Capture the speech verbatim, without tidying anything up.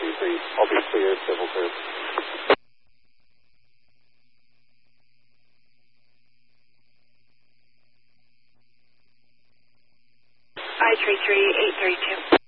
three three. I'll be clear, civil clear. I three three eight three two.